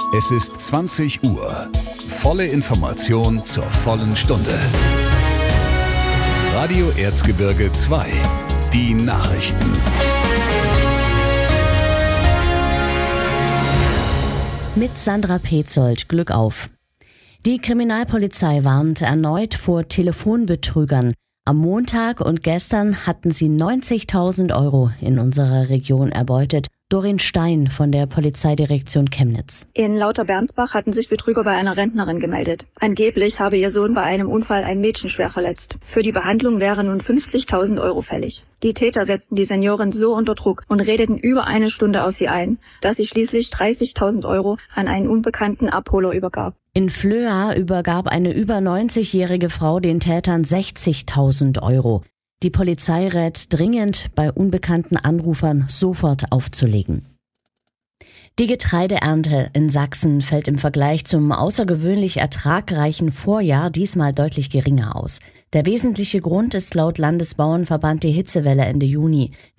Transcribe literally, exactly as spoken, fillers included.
Es ist zwanzig Uhr. Volle Information zur vollen Stunde. Radio Erzgebirge zwei. Die Nachrichten. Mit Sandra Petzold. Glück auf. Die Kriminalpolizei warnt erneut vor Telefonbetrügern. Am Montag und gestern hatten sie neunzigtausend Euro in unserer Region erbeutet. Doreen Stein von der Polizeidirektion Chemnitz. In Lauterbernbach hatten sich Betrüger bei einer Rentnerin gemeldet. Angeblich habe ihr Sohn bei einem Unfall ein Mädchen schwer verletzt. Für die Behandlung wären nun fünfzigtausend Euro fällig. Die Täter setzten die Seniorin so unter Druck und redeten über eine Stunde auf sie ein, dass sie schließlich dreißigtausend Euro an einen unbekannten Abholer übergab. In Flöa übergab eine über neunzigjährige Frau den Tätern sechzigtausend Euro. Die Polizei rät dringend, bei unbekannten Anrufern sofort aufzulegen. Die Getreideernte in Sachsen fällt im Vergleich zum außergewöhnlich ertragreichen Vorjahr diesmal deutlich geringer aus. Der wesentliche Grund ist laut Landesbauernverband die Hitzewelle Ende Juni.